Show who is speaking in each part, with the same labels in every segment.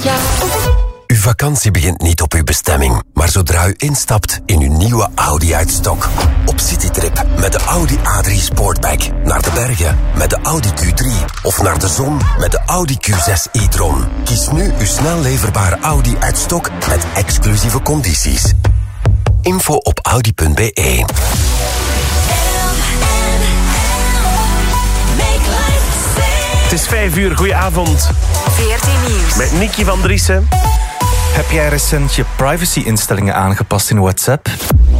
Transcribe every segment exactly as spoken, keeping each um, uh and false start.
Speaker 1: jou.
Speaker 2: Uw vakantie begint niet op uw bestemming, maar zodra u instapt in uw nieuwe Audi uit-stok. Op citytrip met de Audi A drie Sportback, naar de bergen met de Audi Q drie of naar de zon met de Audi Q zes e-tron. Kies nu uw snel leverbare Audi uit-stok met exclusieve condities. Info op audi punt b e.
Speaker 3: Het is vijf uur, goedenavond.
Speaker 4: V R T Nieuws.
Speaker 3: Met Nicky van Driessen.
Speaker 5: Heb jij recent je privacy-instellingen aangepast in WhatsApp?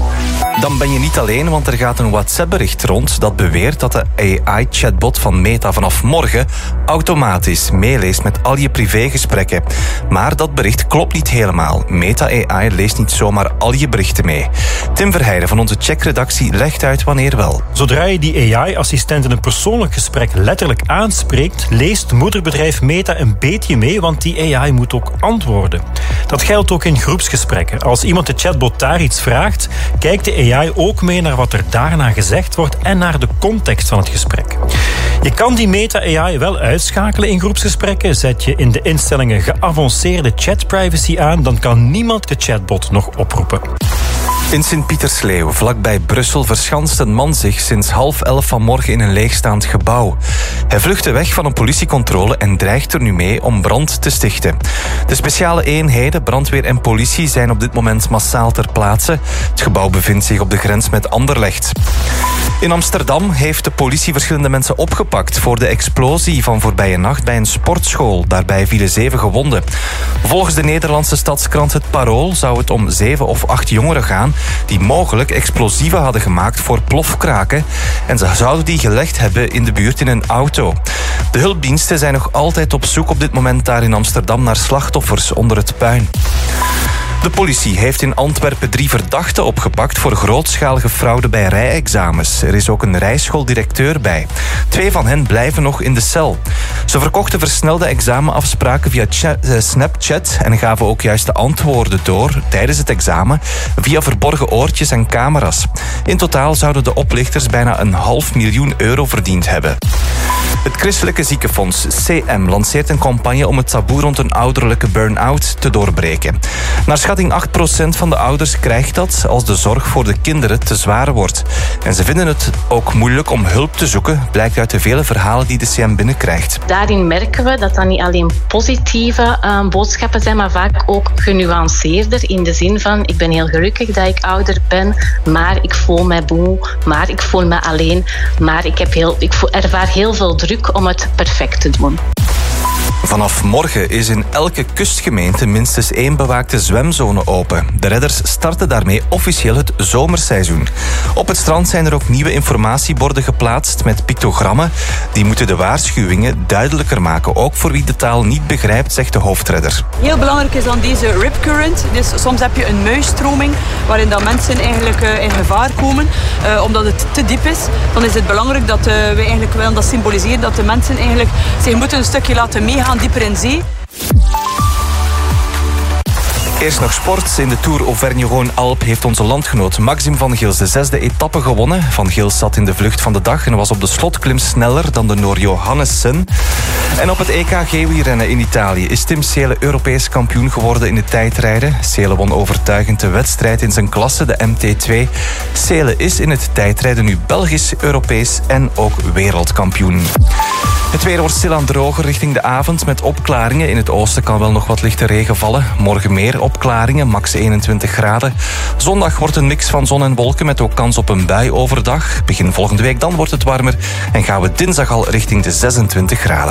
Speaker 5: Dan ben je niet alleen, want er gaat een WhatsApp-bericht rond dat beweert dat de A I-chatbot van Meta vanaf morgen automatisch meeleest met al je privégesprekken. Maar dat bericht klopt niet helemaal. Meta A I leest niet zomaar al je berichten mee. Tim Verheijden van onze checkredactie legt uit wanneer wel.
Speaker 6: Zodra je die A I-assistent in een persoonlijk gesprek letterlijk aanspreekt, leest moederbedrijf Meta een beetje mee, want die A I moet ook antwoorden. Dat geldt ook in groepsgesprekken. Als iemand de chatbot daar iets vraagt, kijkt de A I ook mee naar wat er daarna gezegd wordt en naar de context van het gesprek. Je kan die Meta-A I wel uitschakelen in groepsgesprekken. Zet je in de instellingen geavanceerde chatprivacy aan, dan kan niemand de chatbot nog oproepen.
Speaker 5: In Sint-Pietersleeuw, vlakbij Brussel, verschanst een man zich sinds half elf vanmorgen in een leegstaand gebouw. Hij vluchtte weg van een politiecontrole en dreigt er nu mee om brand te stichten. De speciale eenheden, brandweer en politie zijn op dit moment massaal ter plaatse. Het gebouw bevindt zich op de grens met Anderlecht. In Amsterdam heeft de politie verschillende mensen opgepakt voor de explosie van voorbije nacht bij een sportschool. Daarbij vielen zeven gewonden. Volgens de Nederlandse stadskrant Het Parool zou het om zeven of acht jongeren gaan die mogelijk explosieven hadden gemaakt voor plofkraken en ze zouden die gelegd hebben in de buurt in een auto. De hulpdiensten zijn nog altijd op zoek op dit moment daar in Amsterdam naar slachtoffers onder het puin. De politie heeft in Antwerpen drie verdachten opgepakt voor grootschalige fraude bij rijexamens. Er is ook een rijschooldirecteur bij. Twee van hen blijven nog in de cel. Ze verkochten versnelde examenafspraken via Snapchat en gaven ook juist de antwoorden door tijdens het examen via verborgen oortjes en camera's. In totaal zouden de oplichters bijna een half miljoen euro verdiend hebben. Het Christelijke Ziekenfonds C M lanceert een campagne om het taboe rond een ouderlijke burn-out te doorbreken. Naar schatting acht procent van de ouders krijgt dat als de zorg voor de kinderen te zwaar wordt. En ze vinden het ook moeilijk om hulp te zoeken, blijkt uit de vele verhalen die de C M binnenkrijgt.
Speaker 7: Daarin merken we dat dat niet alleen positieve uh, boodschappen zijn, maar vaak ook genuanceerder in de zin van ik ben heel gelukkig dat ik ouder ben, maar ik voel mij moe, maar ik voel me alleen, maar ik, heb heel, ik voel, ervaar heel veel druk om het perfect te doen.
Speaker 5: Vanaf morgen is in elke kustgemeente minstens één bewaakte zwemzone open. De redders starten daarmee officieel het zomerseizoen. Op het strand zijn er ook nieuwe informatieborden geplaatst met pictogrammen. Die moeten de waarschuwingen duidelijker maken, ook voor wie de taal niet begrijpt, zegt de hoofdredder.
Speaker 8: Heel belangrijk is dan deze rip current. Dus soms heb je een muisstroming waarin dat mensen eigenlijk uh, in gevaar komen, uh, omdat het te diep is. Dan is het belangrijk dat uh, we eigenlijk willen dat symboliseren dat de mensen eigenlijk zich moeten een stukje laten meegaan dieper in zee.
Speaker 5: Eerst nog sport. In de Tour Auvergne-Rhône-Alpes heeft onze landgenoot Maxim van Gils de zesde etappe gewonnen. Van Gils zat in de vlucht van de dag en was op de slotklim sneller dan de Noor Johannessen. En op het E K G-wielrennen in Italië is Tim Seelen Europees kampioen geworden in het tijdrijden. Seelen won overtuigend de wedstrijd in zijn klasse, de M T twee. Seelen is in het tijdrijden nu Belgisch, Europees en ook wereldkampioen. Het weer wordt stilaan droger richting de avond met opklaringen. In het oosten kan wel nog wat lichte regen vallen. Morgen meer opklaringen, max eenentwintig graden. Zondag wordt een mix van zon en wolken met ook kans op een bui overdag. Begin volgende week dan wordt het warmer en gaan we dinsdag al richting de zesentwintig graden.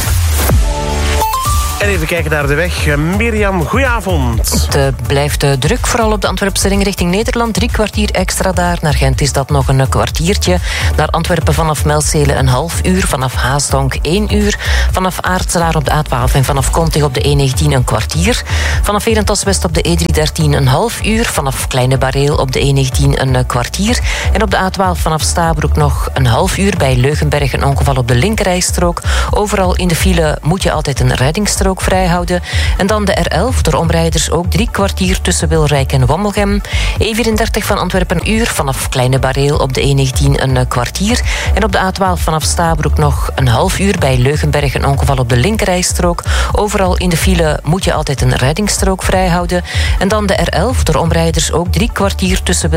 Speaker 3: En even kijken naar de weg. Mirjam, goedenavond.
Speaker 1: Het uh, blijft uh, druk, vooral op de Antwerpse ring richting Nederland. Drie kwartier extra daar. Naar Gent is dat nog een kwartiertje. Naar Antwerpen vanaf Melzele een half uur. Vanaf Haasdonk één uur. Vanaf Aartselaar op de A twaalf en vanaf Kontig op de E negentien een kwartier. Vanaf Verentas West op de E driehonderddertien een half uur. Vanaf Kleine Bareel op de E negentien een kwartier. En op de A twaalf vanaf Stabroek nog een half uur. Bij Leugenberg een ongeval op de linkerrijstrook. Overal in de file moet je altijd een reddingsstrook rijstrook vrijhouden. En dan de R elf, door omrijders ook drie kwartier tussen Wilrijk en Wommelgem. E vierendertig van Antwerpen een uur, vanaf Kleine Bareel op de E negentien een kwartier. En op de A twaalf vanaf Stabroek nog een half uur bij Leugenberg een ongeval op de linkerrijstrook. Overal in de file moet je altijd een reddingsstrook vrijhouden. En dan de R elf, door omrijders ook drie kwartier tussen